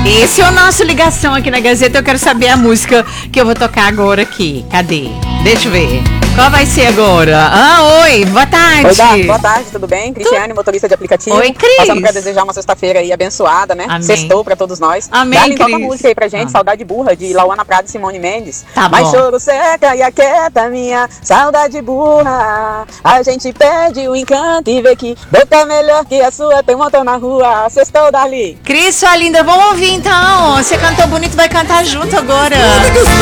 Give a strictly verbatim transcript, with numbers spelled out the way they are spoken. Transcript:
Esse é o nosso ligação aqui na Gazeta. Eu quero saber a música que eu vou tocar agora aqui. Cadê? Deixa eu ver. Qual vai ser agora? Ah, oi, boa tarde. Oi, Dá, boa tarde, tudo bem? Cristiane, tu... motorista de aplicativo. Oi, Cris. Passando pra desejar uma sexta-feira aí abençoada, né? Amém. Sextou pra todos nós. Amém, Dá, toca Cris. a música aí pra gente, ah. Saudade Burra, de Lauana Prado e Simone Mendes. Tá Mas bom. choro seca e aquieta minha saudade burra. A gente perde o encanto e vê que boca melhor que a sua tem um montão na rua. Sextou, Dali. Cris, sua linda, vamos ouvir então. Você cantou bonito, vai cantar junto agora.